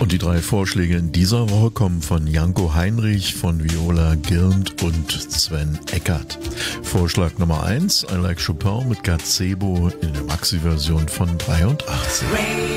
Und die 3 Vorschläge in dieser Woche kommen von Janko Heinrich, von Viola Gilnd und Sven Eckert. Vorschlag Nummer 1, I Like Chopin mit Gazebo in der Maxi-Version von 83.